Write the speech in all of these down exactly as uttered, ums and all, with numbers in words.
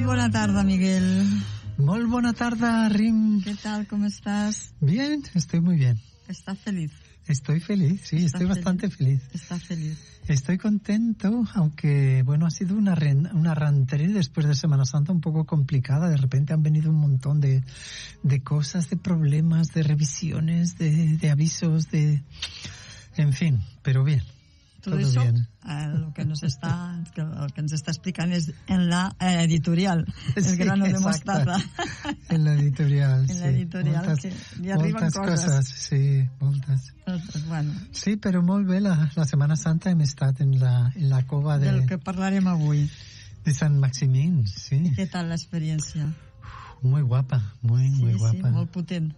buena tarde, Miguel. Muy buena tarde, Rim. ¿Qué tal? ¿Cómo estás? Bien, estoy muy bien. ¿Estás feliz? Estoy feliz, sí, estoy feliz? bastante feliz. ¿Estás feliz? Estoy contento, aunque, bueno, ha sido una, una rentrée después de Semana Santa un poco complicada. De repente han venido un montón de, de cosas, de problemas, de revisiones, de, de avisos, de... En fin, pero bien. Todo, Todo eso, bien. Eh, lo que nos está, lo que nos está explicando es en la eh, editorial, el sí, grano de mostaza. En la editorial, en sí. la editorial, moltes, que hi arriben coses. coses. Sí, moltes. Bueno. Sí, però molt bé, la, la Setmana Santa hem estat en la, en la cova de... Del que parlarem avui. De Sant Maximín, sí. I què tal l'experiència? Muy guapa, muy, sí, muy guapa. Sí, molt potent.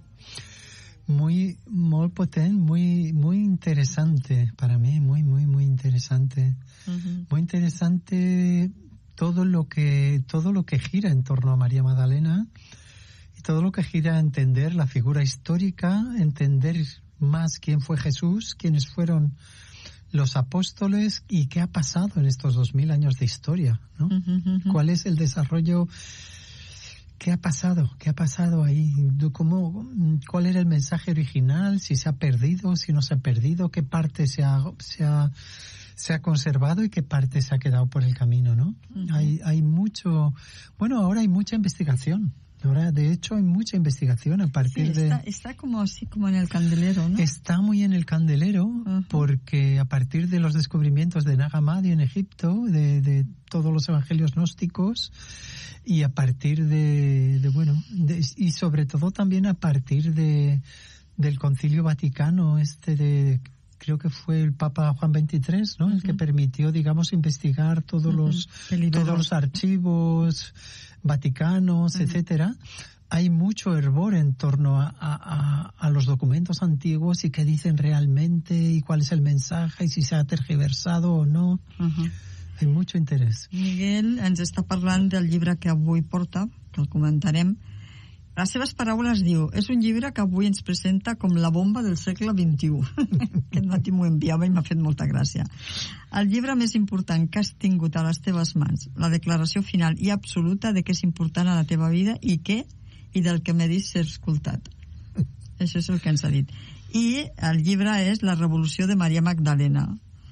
Muy, muy potente, muy, muy interesante para mí, muy, muy, muy interesante. Uh-huh. Muy interesante todo lo que, todo lo que gira en torno a María Magdalena y todo lo que gira a entender la figura histórica, entender más quién fue Jesús, quiénes fueron los apóstoles y qué ha pasado en estos dos mil años de historia, ¿no? Uh-huh, uh-huh. ¿Cuál es el desarrollo? ¿Qué ha pasado? ¿Qué ha pasado ahí? ¿Cómo, ¿Cuál era el mensaje original? ¿Si se ha perdido? ¿Si no se ha perdido? ¿Qué parte se ha, se ha, se ha conservado y qué parte se ha quedado por el camino, ¿no? Uh-huh. Hay, hay mucho... Bueno, ahora hay mucha investigación. Ahora, de hecho, hay mucha investigación a partir sí, está, de... Está como así, como en el candelero, ¿no? Está muy en el candelero, uh-huh. porque a partir de los descubrimientos de Nag Hammadi en Egipto, de, de todos los evangelios gnósticos, y a partir de, de bueno, de, y sobre todo también a partir de del Concilio Vaticano, este de... creo que fue el Papa Juan veintitrés, ¿no? Uh-huh. El que permitió, digamos, investigar todos uh-huh. los todos los archivos vaticanos, uh-huh. etcétera. Hay mucho hervor en torno a, a, a los documentos antiguos y qué dicen realmente y cuál es el mensaje y si se ha tergiversado o no. Uh-huh. Hay mucho interès. Miguel ens està parlant del llibre que avui porta, que el comentarem. Les seves paraules diu, és un llibre que avui ens presenta com la bomba del segle vint-i-u. Aquest matí m'ho enviava i m'ha fet molta gràcia. El llibre més important que has tingut a les teves mans, la declaració final i absoluta de què és important a la teva vida i què, i del que m'he dit ser escoltat. Això és el que ens ha dit. I el llibre és La revolució de Maria Magdalena,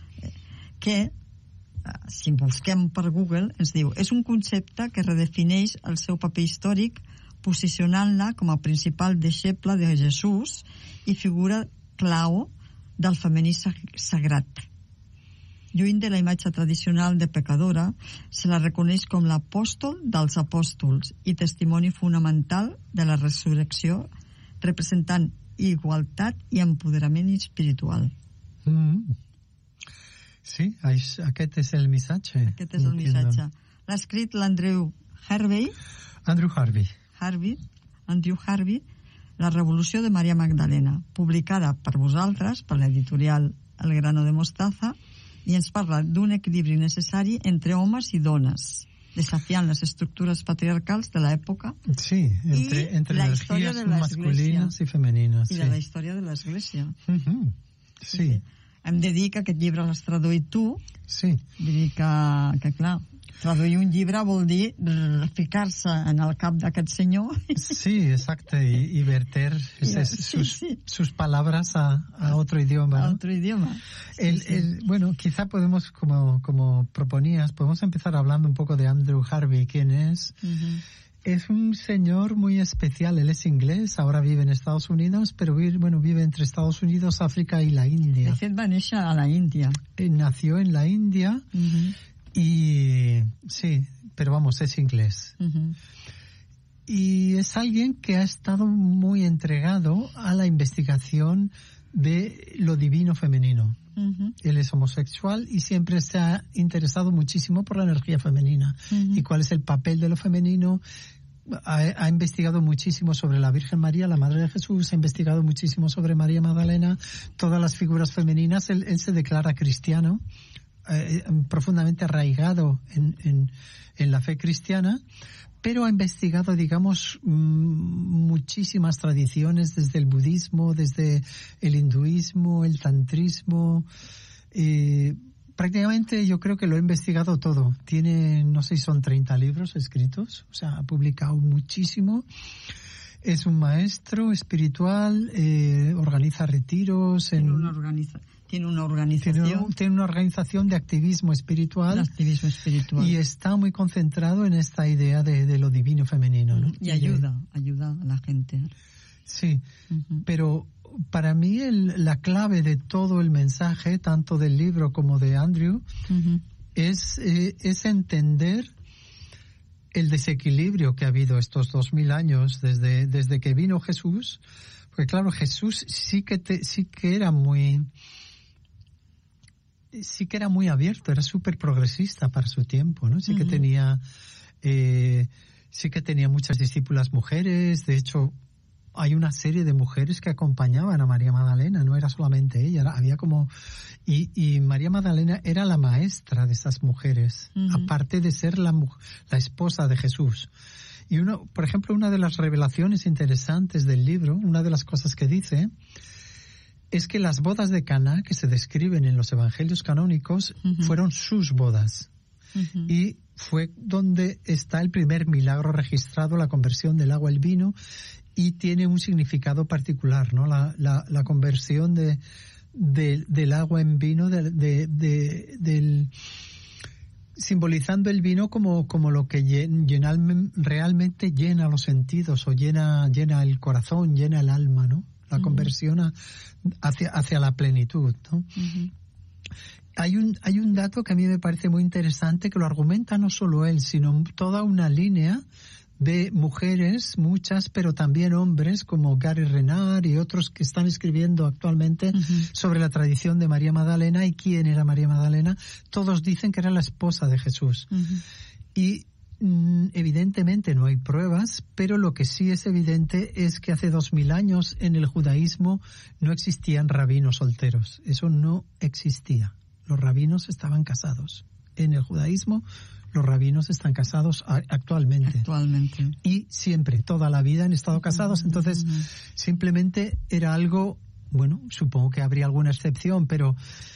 que, si busquem per Google, ens diu, és un concepte que redefineix el seu paper històric posicionant-la com a principal deixeble de Jesús i figura clau del femení sagrat. Lluny de la imatge tradicional de pecadora, se la reconeix com l'apòstol dels apòstols i testimoni fonamental de la resurrecció, representant igualtat i empoderament espiritual. Mm. Sí, aquest és el missatge. Aquest és el missatge. L'ha escrit l'Andrew Harvey. Andrew Harvey. Harvey, Andrew Harvey, La revolució de Maria Magdalena, publicada per vosaltres, per l'editorial El grano de mostaza, i ens parla d'un equilibri necessari entre homes i dones, desafiant les estructures patriarcals de l'època. Sí, entre, entre energies masculines i femenines. I sí. de la història de l'Església. Uh-huh. Sí. sí. Hem de dir que aquest llibre l'has traduït tu. Sí. Vull dir que, que clar, traduir un llibre vol dir ficar-se en el cap d'aquest senyor. Sí, exacte, y, y verter esas, sí, sus, sí. sus palabras a, a otro idioma. A ¿no? otro idioma. Sí, el, sí. El, bueno, quizá podemos, como, como proponías, podemos empezar hablando un poco de Andrew Harvey, quién es. Uh-huh. Es un señor muy especial, él es inglés, ahora vive en Estados Unidos, pero vive, bueno, vive entre Estados Unidos, África y la India. De fet, va néixer a la Índia. Él nació en la India. Uh-huh. Y sí, pero vamos, es inglés. Uh-huh. Y es alguien que ha estado muy entregado a la investigación de lo divino femenino. Uh-huh. Él es homosexual y siempre se ha interesado muchísimo por la energía femenina. Uh-huh. Y cuál es el papel de lo femenino. Ha, ha investigado muchísimo sobre la Virgen María, la Madre de Jesús, ha investigado muchísimo sobre María Magdalena, todas las figuras femeninas. Él, él se declara cristiano. Eh, profundamente arraigado en, en, en la fe cristiana, pero ha investigado, digamos, m- muchísimas tradiciones, desde el budismo, desde el hinduismo, el tantrismo, eh, prácticamente yo creo que lo he investigado todo. Tiene, no sé si son treinta libros escritos, o sea, ha publicado muchísimo. Es un maestro espiritual, eh, organiza retiros. En, tiene, una organiza, tiene una organización. Tiene, tiene una organización de activismo espiritual. De activismo espiritual. Y está muy concentrado en esta idea de, de lo divino femenino, ¿no? Y ayuda, de, ayuda a la gente. Sí, uh-huh. Pero para mí el, la clave de todo el mensaje, tanto del libro como de Andrew, uh-huh. es, eh, es entender el desequilibrio que ha habido estos dos mil años desde, desde que vino Jesús, porque claro, Jesús sí que te, sí que era muy sí que era muy abierto, era súper progresista para su tiempo, ¿no? Sí uh-huh. que tenía eh, sí que tenía muchas discípulas mujeres, de hecho hay una serie de mujeres que acompañaban a María Magdalena, no era solamente ella, era, había como... Y, y María Magdalena era la maestra de esas mujeres, uh-huh. aparte de ser la, la esposa de Jesús. Y uno, por ejemplo, una de las revelaciones interesantes del libro, una de las cosas que dice, es que las bodas de Caná, que se describen en los evangelios canónicos, uh-huh. fueron sus bodas. Uh-huh. Y fue donde está el primer milagro registrado, la conversión del agua al vino, y tiene un significado particular, ¿no? La, la, la conversión de, de, del agua en vino, de, de, de, del, simbolizando el vino como, como lo que llena, realmente llena los sentidos, o llena, llena el corazón, llena el alma, ¿no? La uh-huh. conversión a, hacia, hacia la plenitud, ¿no? Uh-huh. Hay un, hay un dato que a mí me parece muy interesante, que lo argumenta no solo él, sino toda una línea de mujeres, muchas, pero también hombres, como Gary Renard y otros que están escribiendo actualmente uh-huh. sobre la tradición de María Magdalena y quién era María Magdalena. Todos dicen que era la esposa de Jesús. Uh-huh. Y mm, evidentemente no hay pruebas, pero lo que sí es evidente es que hace dos mil años en el judaísmo no existían rabinos solteros. Eso no existía. Los rabinos estaban casados. En el judaísmo los rabinos están casados actualmente. Actualmente. Y siempre, toda la vida han estado casados. Entonces, uh-huh. simplemente era algo, bueno, supongo que habría alguna excepción, pero,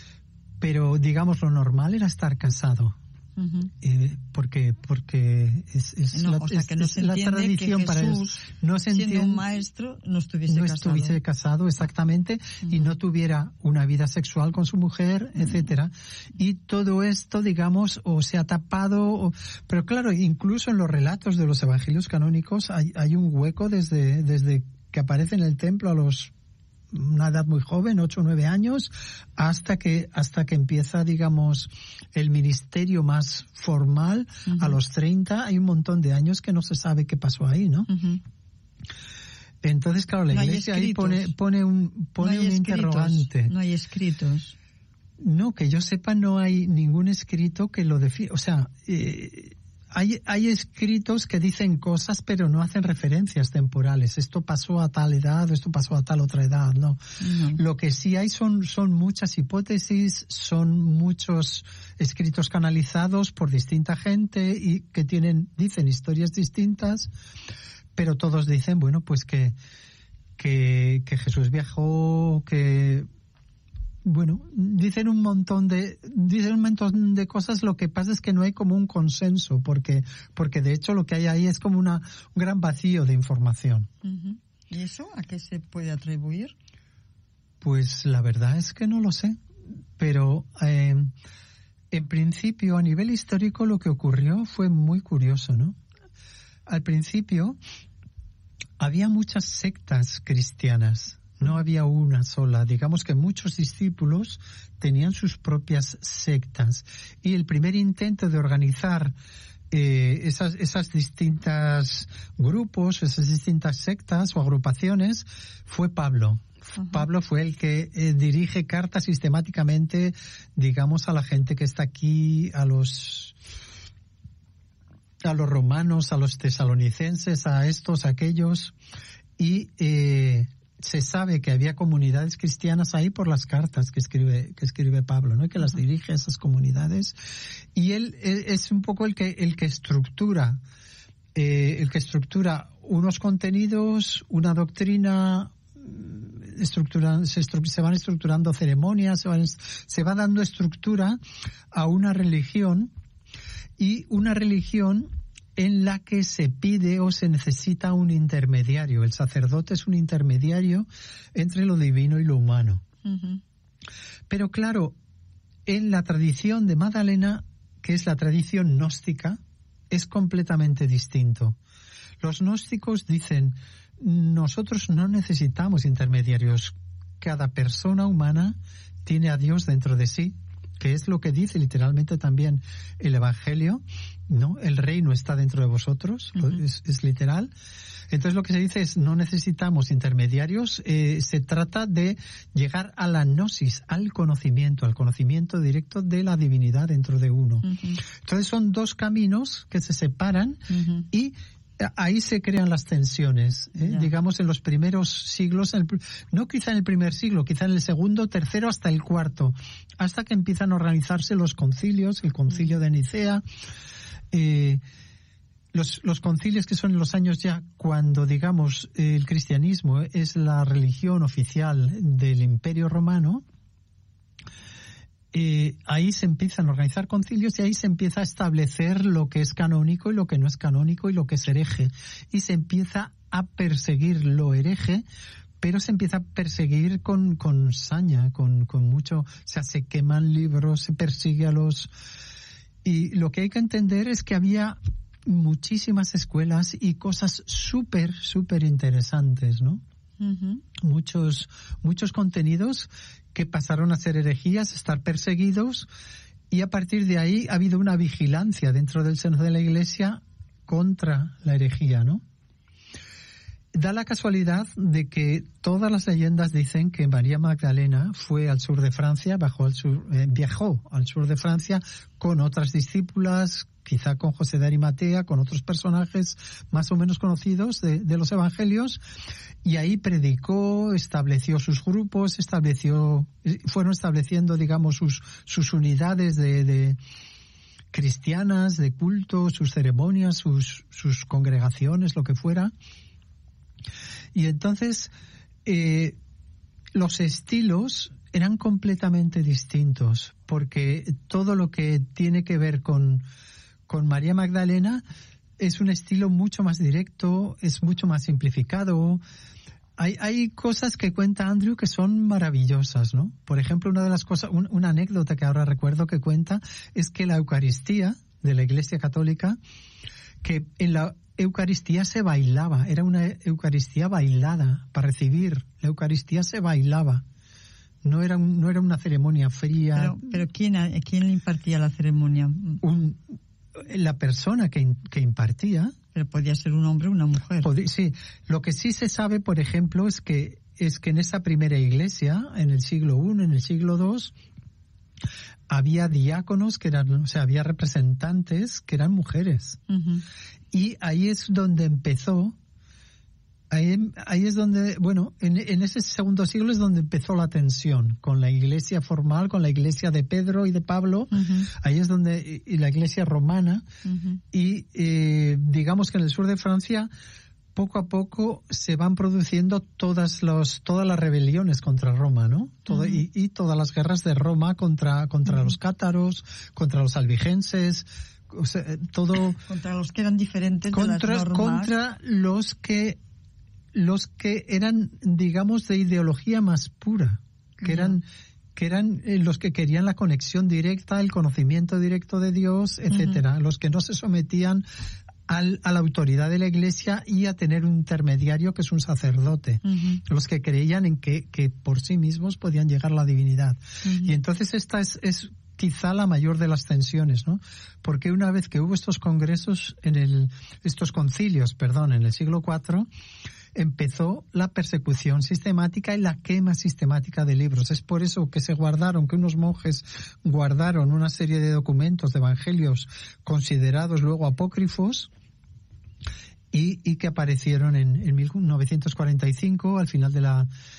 pero digamos lo normal era estar casado. Uh-huh. Eh, porque porque es, es no, la, o sea, es, que no es se la tradición que Jesús, para él. No se siendo entiende, un maestro, no estuviese no casado. estuviese casado, exactamente, uh-huh. y no tuviera una vida sexual con su mujer, uh-huh. etcétera. Y todo esto, digamos, o se ha tapado, o, pero claro, incluso en los relatos de los evangelios canónicos hay, hay un hueco desde, desde que aparece en el templo a los una edad muy joven, ocho o nueve años, hasta que hasta que empieza, digamos, el ministerio más formal, uh-huh. a los treinta. Hay un montón de años que no se sabe qué pasó ahí, ¿no? Uh-huh. Entonces, claro, la no Iglesia ahí pone, pone un, pone no un interrogante. No hay escritos. No, que yo sepa, no hay ningún escrito que lo defina. O sea, eh, Hay, hay escritos que dicen cosas pero no hacen referencias temporales. Esto pasó a tal edad o esto pasó a tal otra edad, no. no. Lo que sí hay son, son muchas hipótesis, son muchos escritos canalizados por distinta gente y que tienen, dicen historias distintas, pero todos dicen, bueno, pues que, que, que Jesús viajó, que... Bueno, dicen un montón de dicen un montón de cosas. Lo que pasa es que no hay como un consenso, porque porque de hecho lo que hay ahí es como una un gran vacío de información. Uh-huh. ¿Y eso a qué se puede atribuir? Pues la verdad es que no lo sé, pero eh, en principio a nivel histórico lo que ocurrió fue muy curioso, ¿no? Al principio había muchas sectas cristianas. No había una sola. Digamos que muchos discípulos tenían sus propias sectas. Y el primer intento de organizar eh, esas, esas distintas grupos, esas distintas sectas o agrupaciones, fue Pablo. Uh-huh. Pablo fue el que eh, dirige cartas sistemáticamente, digamos, a la gente que está aquí, a los... a los romanos, a los tesalonicenses, a estos, a aquellos, y eh, se sabe que había comunidades cristianas ahí por las cartas que escribe que escribe Pablo, ¿no? Y que las dirige a esas comunidades, y él es un poco el que el que estructura eh, el que estructura unos contenidos, una doctrina estructuran, se, estru, se van estructurando ceremonias, se, van, se va dando estructura a una religión, y una religión en la que se pide o se necesita un intermediario. El sacerdote es un intermediario entre lo divino y lo humano. Uh-huh. Pero claro, en la tradición de Magdalena, que es la tradición gnóstica, es completamente distinto. Los gnósticos dicen, nosotros no necesitamos intermediarios. Cada persona humana tiene a Dios dentro de sí, que es lo que dice literalmente también el Evangelio, ¿no? El reino está dentro de vosotros, uh-huh. es, es literal. Entonces lo que se dice es, no necesitamos intermediarios, eh, se trata de llegar a la gnosis, al conocimiento, al conocimiento directo de la divinidad dentro de uno. Uh-huh. Entonces son dos caminos que se separan, uh-huh. y ahí se crean las tensiones, ¿eh? Yeah. Digamos en los primeros siglos, el, no quizá en el primer siglo, quizá en el segundo, tercero, hasta el cuarto, hasta que empiezan a organizarse los concilios, el concilio de Nicea, eh, los, los concilios que son en los años ya cuando, digamos, el cristianismo es la religión oficial del Imperio Romano. Eh, ahí se empiezan a organizar concilios y ahí se empieza a establecer lo que es canónico y lo que no es canónico y lo que es hereje. Y se empieza a perseguir lo hereje, pero se empieza a perseguir con, con saña, con, con mucho... O sea, se queman libros, se persigue a los... Y lo que hay que entender es que había muchísimas escuelas y cosas súper, súper interesantes, ¿no? Uh-huh. Muchos, muchos contenidos que pasaron a ser herejías, estar perseguidos, y a partir de ahí ha habido una vigilancia dentro del seno de la Iglesia contra la herejía, ¿no? Da la casualidad de que todas las leyendas dicen que María Magdalena fue al sur de Francia, bajó al sur, eh, viajó al sur de Francia con otras discípulas, quizá con José de Arimatea, con otros personajes más o menos conocidos de, de los evangelios, y ahí predicó, estableció sus grupos, estableció, fueron estableciendo, digamos, sus, sus unidades de, de cristianas, de culto, sus ceremonias, sus, sus congregaciones, lo que fuera. Y entonces eh, los estilos eran completamente distintos, porque todo lo que tiene que ver con, con María Magdalena es un estilo mucho más directo, es mucho más simplificado. Hay, hay cosas que cuenta Andrew que son maravillosas, ¿no? Por ejemplo, una de las cosas, un, una anécdota que ahora recuerdo que cuenta es que la Eucaristía de la Iglesia Católica, que en la Eucaristía se bailaba, era una Eucaristía bailada. Para recibir la Eucaristía se bailaba. No era, un, no era una ceremonia fría. Pero, pero ¿quién, ¿quién impartía la ceremonia? Un, la persona que, que impartía. Pero podía ser un hombre o una mujer. Podía, sí. Lo que sí se sabe, por ejemplo, es que, es que en esa primera iglesia, en el siglo primero, en el siglo segundo, había diáconos que eran, o sea, había representantes que eran mujeres. Uh-huh. Y ahí es donde empezó, ahí, ahí es donde, bueno, en, en ese segundo siglo es donde empezó la tensión con la iglesia formal, con la iglesia de Pedro y de Pablo. Uh-huh. Ahí es donde, y la iglesia romana, uh-huh. y eh, digamos que en el sur de Francia, poco a poco se van produciendo todas los, todas las rebeliones contra Roma, ¿no? Todo, uh-huh. y, y todas las guerras de Roma contra, contra uh-huh. los cátaros, contra los albigenses. O sea, todo contra los que eran diferentes contra, de las normas. Contra los que los que eran, digamos, de ideología más pura, que yeah. eran que eran los que querían la conexión directa, el conocimiento directo de Dios, etcétera, uh-huh. los que no se sometían al, a la autoridad de la Iglesia y a tener un intermediario que es un sacerdote, uh-huh. los que creían en que, que por sí mismos podían llegar a la divinidad. Uh-huh. Y entonces esta es, es quizá la mayor de las tensiones, ¿no? Porque una vez que hubo estos congresos, en el, estos concilios, perdón, en el siglo cuarto, empezó la persecución sistemática y la quema sistemática de libros. Es por eso que se guardaron, que unos monjes guardaron una serie de documentos de evangelios considerados luego apócrifos y, y que aparecieron en, en mil novecientos cuarenta y cinco, al final de la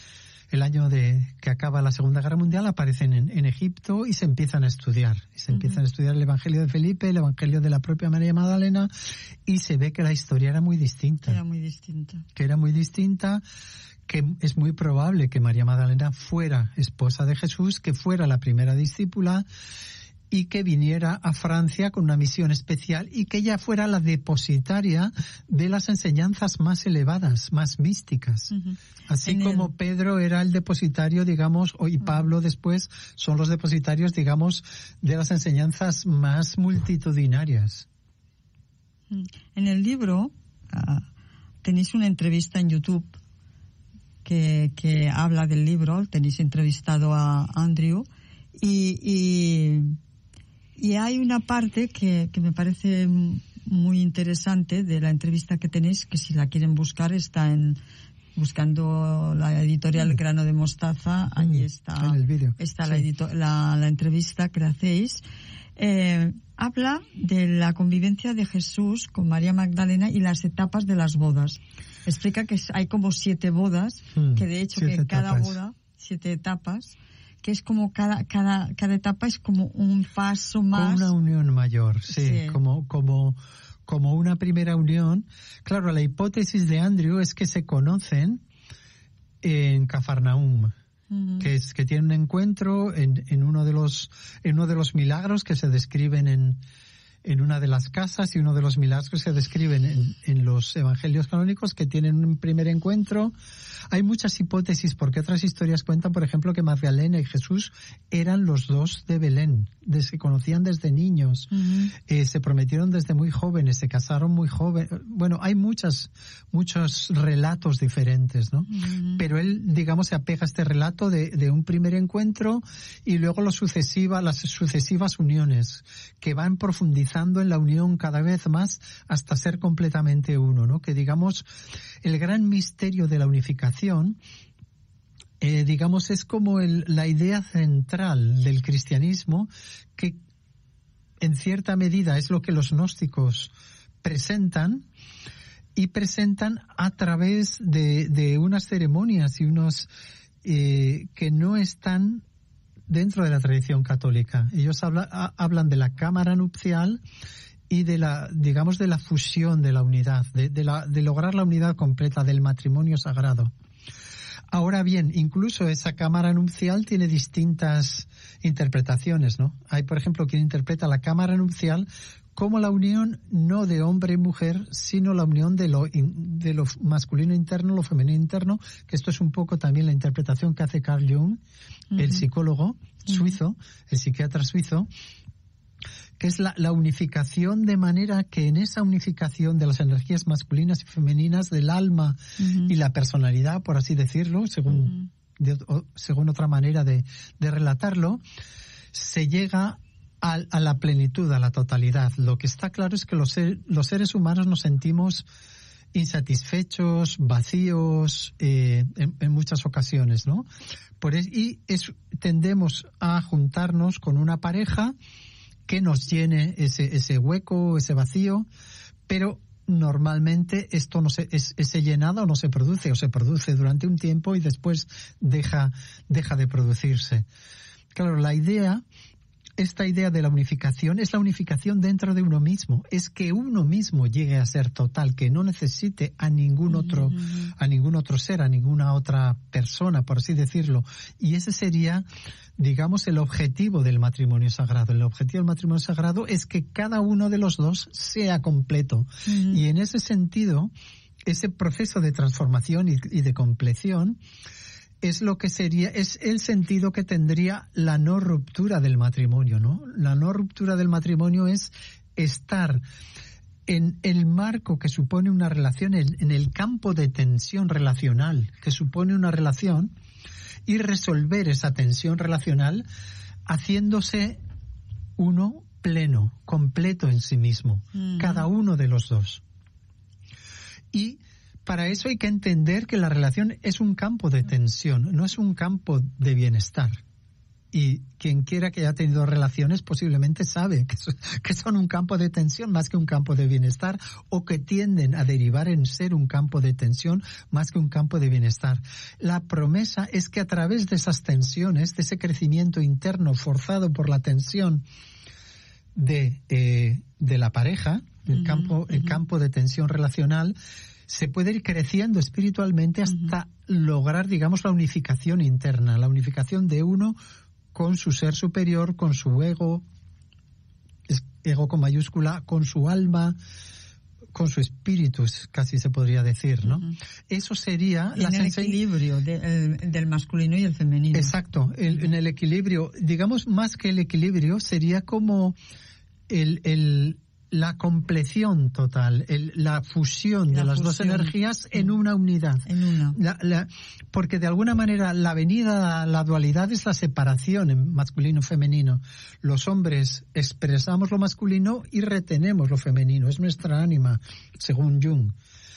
el año de que acaba la Segunda Guerra Mundial, aparecen en, en Egipto y se empiezan a estudiar. Y se uh-huh. empiezan a estudiar el Evangelio de Felipe, el Evangelio de la propia María Magdalena, y se ve que la historia era muy distinta. Era muy distinta. Que era muy distinta, que es muy probable que María Magdalena fuera esposa de Jesús, que fuera la primera discípula, y que viniera a Francia con una misión especial y que ella fuera la depositaria de las enseñanzas más elevadas, más místicas. Uh-huh. Así en como el... Pedro era el depositario, digamos, y Pablo uh-huh. después son los depositarios, digamos, de las enseñanzas más multitudinarias. En el libro uh, tenéis una entrevista en YouTube que, que habla del libro, tenéis entrevistado a Andrew y... y... Y hay una parte que, que me parece muy interesante de la entrevista que tenéis, que si la quieren buscar está en buscando la editorial mm. Grano de Mostaza, allí está, en el vídeo. está sí. la, edito, la, la entrevista que le hacéis. Eh, habla de la convivencia de Jesús con María Magdalena y las etapas de las bodas. Explica que hay como siete bodas, mm. que de hecho que etapas. cada boda, siete etapas, que es como cada cada cada etapa es como un paso más. Una unión mayor, sí, sí. como como como una primera unión. Claro, la hipótesis de Andrew es que se conocen en Cafarnaúm, uh-huh. que es que tienen un encuentro en, en uno de los en uno de los milagros que se describen en en una de las casas, y uno de los milagros que se describen en, en los evangelios canónicos, que tienen un primer encuentro. Hay muchas hipótesis, porque otras historias cuentan, por ejemplo, que Magdalena y Jesús eran los dos de Belén, se conocían desde niños, uh-huh. eh, se prometieron desde muy jóvenes, se casaron muy jóvenes. Bueno, hay muchas, muchos relatos diferentes, ¿no? Uh-huh. Pero él, digamos, se apega a este relato de, de un primer encuentro y luego lo sucesiva, las sucesivas uniones, que van profundizando en la unión cada vez más hasta ser completamente uno, ¿no? Que, digamos, el gran misterio de la unificación, eh, digamos, es como el, la idea central del cristianismo, que en cierta medida es lo que los gnósticos presentan, y presentan a través de, de unas ceremonias y unos eh, que no están dentro de la tradición católica. Ellos habla, a, hablan de la cámara nupcial y de la, digamos, de la fusión de la unidad, de, de, la, de lograr la unidad completa del matrimonio sagrado. Ahora bien, incluso esa cámara nupcial tiene distintas interpretaciones, ¿no? Hay, por ejemplo, quien interpreta la cámara nupcial como la unión no de hombre y mujer, sino la unión de lo, de lo masculino interno, lo femenino interno, que esto es un poco también la interpretación que hace Carl Jung, uh-huh. el psicólogo suizo, uh-huh. el psiquiatra suizo, que es la, la unificación, de manera que en esa unificación de las energías masculinas y femeninas, del alma uh-huh. y la personalidad, por así decirlo, según, uh-huh. de, o, según otra manera de, de relatarlo, se llega a, a la plenitud, a la totalidad. Lo que está claro es que los, ser, los seres humanos nos sentimos insatisfechos, vacíos, eh, en, en muchas ocasiones, ¿no? Por es, y es, tendemos a juntarnos con una pareja que nos llene ese, ese hueco, ese vacío, pero normalmente esto no se, es, ese llenado no se produce, o se produce durante un tiempo y después deja, deja de producirse. Claro, la idea, esta idea de la unificación es la unificación dentro de uno mismo, es que uno mismo llegue a ser total, que no necesite a ningún otro, uh-huh. a ningún otro ser, a ninguna otra persona, por así decirlo. Y ese sería, digamos, el objetivo del matrimonio sagrado. El objetivo del matrimonio sagrado es que cada uno de los dos sea completo. Uh-huh. Y en ese sentido, ese proceso de transformación y, y de compleción es lo que sería, es el sentido que tendría la no ruptura del matrimonio, ¿no? La no ruptura del matrimonio es estar en el marco que supone una relación, en, en el campo de tensión relacional que supone una relación, y resolver esa tensión relacional haciéndose uno pleno, completo en sí mismo, mm. cada uno de los dos. Y para eso hay que entender que la relación es un campo de tensión, no es un campo de bienestar. Y quien quiera que haya tenido relaciones posiblemente sabe que, so, que son un campo de tensión más que un campo de bienestar, o que tienden a derivar en ser un campo de tensión más que un campo de bienestar. La promesa es que a través de esas tensiones, de ese crecimiento interno forzado por la tensión de, eh, de la pareja, el, uh-huh, campo, uh-huh. el campo de tensión relacional, se puede ir creciendo espiritualmente hasta uh-huh. lograr, digamos, la unificación interna, la unificación de uno con su ser superior, con su ego, ego con mayúscula, con su alma, con su espíritu, casi se podría decir, ¿no? Uh-huh. Eso sería... En el ense... equilibrio de, el, del masculino y el femenino. Exacto, el, uh-huh. en el equilibrio, digamos, más que el equilibrio, sería como el... el la compleción total, el, la fusión la de las fusión. dos energías en una unidad. En una. La, la, porque de alguna manera la venida a la dualidad es la separación en masculino-femenino. Los hombres expresamos lo masculino y retenemos lo femenino. Es nuestra ánima, según Jung.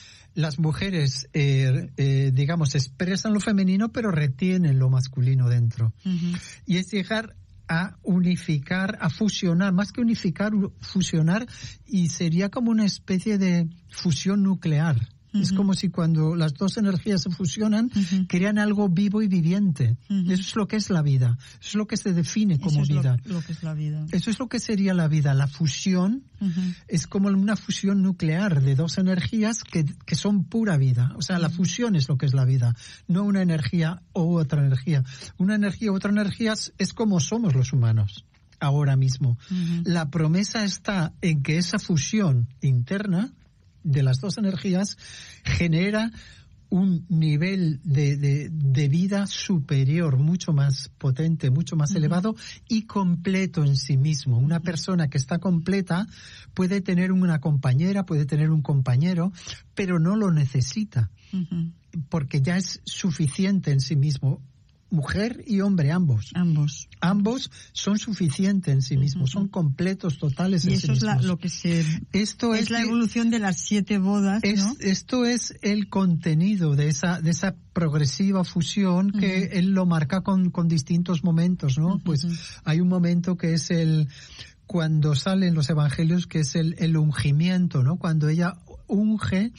Las mujeres, eh, eh, digamos, expresan lo femenino pero retienen lo masculino dentro. Uh-huh. Y es llegar a unificar, a fusionar, más que unificar, fusionar, y sería como una especie de fusión nuclear. Uh-huh. Es como si cuando las dos energías se fusionan, uh-huh. crean algo vivo y viviente. Uh-huh. Eso es lo que es la vida. Eso es lo que se define como Eso es vida. Lo, lo que es la vida. Eso es lo que sería la vida. La fusión uh-huh. es como una fusión nuclear de dos energías que, que son pura vida. O sea, uh-huh. la fusión es lo que es la vida, no una energía u otra energía. Una energía u otra energía es, es como somos los humanos ahora mismo. Uh-huh. La promesa está en que esa fusión interna de las dos energías genera un nivel de, de, de vida superior, mucho más potente, mucho más uh-huh. elevado y completo en sí mismo. Una persona que está completa puede tener una compañera, puede tener un compañero, pero no lo necesita, uh-huh. porque ya es suficiente en sí mismo. Mujer y hombre, ambos. Ambos. Ambos son suficientes en sí mismos, uh-huh. son completos, totales y en sí mismos. Y eso es la, lo que se... Esto es, es la evolución de las siete bodas, es, ¿no? Esto es el contenido de esa de esa progresiva fusión que uh-huh. él lo marca con, con distintos momentos, ¿no? Uh-huh. Pues hay un momento que es el... cuando salen los evangelios, que es el, el ungimiento, ¿no? Cuando ella unge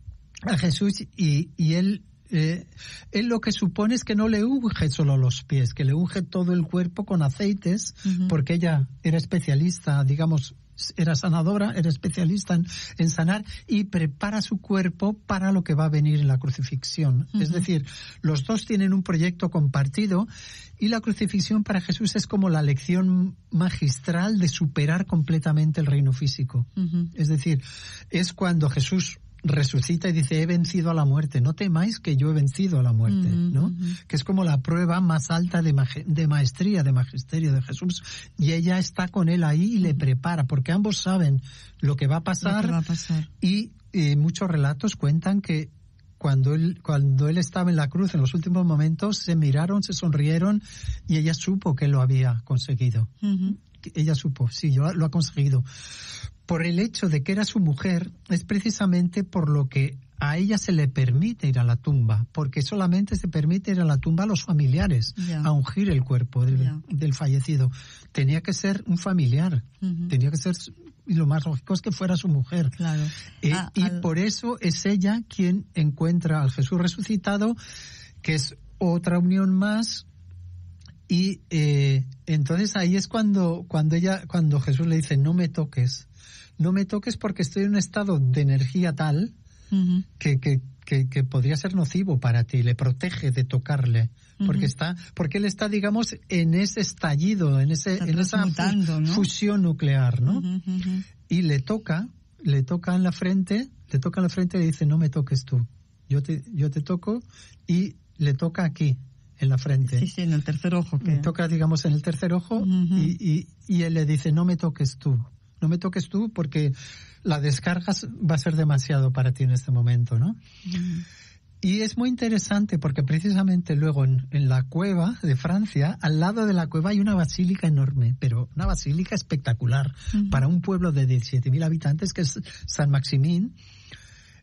a Jesús y, y él... Eh, él lo que supone es que no le unge solo los pies, que le unge todo el cuerpo con aceites, uh-huh. porque ella era especialista, digamos, era sanadora, era especialista en, en sanar y prepara su cuerpo para lo que va a venir en la crucifixión. Uh-huh. Es decir, los dos tienen un proyecto compartido y la crucifixión para Jesús es como la lección magistral de superar completamente el reino físico. Uh-huh. Es decir, es cuando Jesús resucita y dice, he vencido a la muerte, no temáis que yo he vencido a la muerte, uh-huh, ¿no? Uh-huh. Que es como la prueba más alta de, maj- de maestría, de magisterio de Jesús, y ella está con él ahí y uh-huh. le prepara, porque ambos saben lo que va a pasar, lo que va a pasar. y eh, muchos relatos cuentan que cuando él, cuando él estaba en la cruz en los últimos momentos, se miraron, se sonrieron y ella supo que lo había conseguido. Uh-huh. Ella supo, sí, yo lo ha conseguido. Por el hecho de que era su mujer, es precisamente por lo que a ella se le permite ir a la tumba, porque solamente se permite ir a la tumba a los familiares, yeah. a ungir el cuerpo del, yeah. del fallecido. Tenía que ser un familiar, uh-huh. tenía que ser, y lo más lógico es que fuera su mujer. Claro. Eh, ah, y al... por eso es ella quien encuentra al Jesús resucitado, que es otra unión más. Y eh, entonces ahí es cuando, cuando ella, cuando Jesús le dice, no me toques. No me toques porque estoy en un estado de energía tal uh-huh. que, que, que, que podría ser nocivo para ti. Le protege de tocarle. Uh-huh. Porque está, porque él está, digamos, en ese estallido, en ese, en esa fu- ¿no? fusión nuclear, ¿no? Uh-huh, uh-huh. Y le toca, le toca en la frente, le toca en la frente y le dice, no me toques tú. Yo te, yo te toco, y le toca aquí, en la frente. Sí, sí, en el tercer ojo. Que... Le toca, digamos, en el tercer ojo, uh-huh. y, y, y él le dice, no me toques tú. No me toques tú porque la descarga va a ser demasiado para ti en este momento, ¿no? Uh-huh. Y es muy interesante porque precisamente luego en, en la cueva de Francia, al lado de la cueva hay una basílica enorme, pero una basílica espectacular uh-huh. para un pueblo de diecisiete mil habitantes que es Saint-Maximin.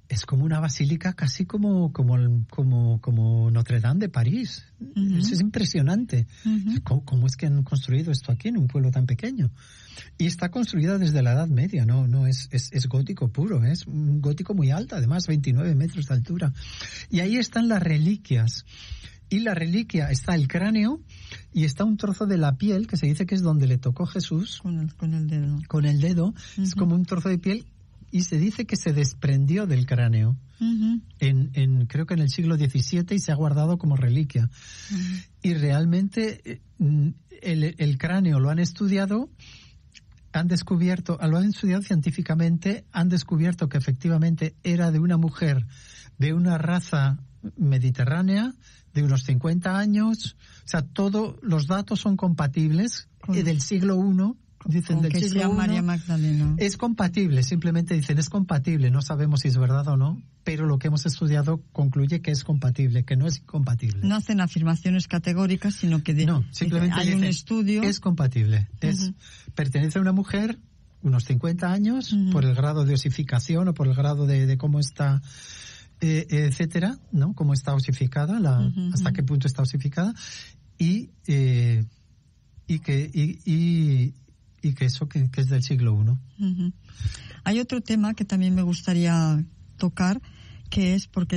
es como una basílica casi como como como, como Notre Dame de París. Uh-huh. Eso es impresionante. Uh-huh. ¿Cómo, ¿Cómo es que han construido esto aquí en un pueblo tan pequeño? Y está construida desde la Edad Media, no no es, es, es gótico puro, es un gótico muy alto, además veintinueve metros de altura. Y ahí están las reliquias. Y la reliquia está el cráneo y está un trozo de la piel que se dice que es donde le tocó Jesús. Con el, con el dedo. Con el dedo. Uh-huh. Es como un trozo de piel. Y se dice que se desprendió del cráneo, uh-huh. en, en creo que en el siglo diecisiete, y se ha guardado como reliquia. Uh-huh. Y realmente el, el cráneo lo han estudiado, han descubierto, lo han estudiado científicamente, han descubierto que efectivamente era de una mujer de una raza mediterránea, de unos cincuenta años. O sea, todos los datos son compatibles, uh-huh. del siglo primero. Dicen del siglo primero, María Magdalena. Es compatible, simplemente dicen es compatible, no sabemos si es verdad o no, pero lo que hemos estudiado concluye que es compatible, que no es incompatible. No hacen afirmaciones categóricas, sino que de, no, simplemente hay dicen, un estudio. Es compatible, uh-huh. es, pertenece a una mujer, unos cincuenta años, uh-huh. por el grado de osificación o por el grado de, de cómo está, eh, etcétera, ¿no? Cómo está osificada, la, uh-huh. hasta qué punto está osificada, y, eh, y que, y, y y que eso que, que es del siglo primero. Uh-huh. Hay otro tema que también me gustaría tocar, que es porque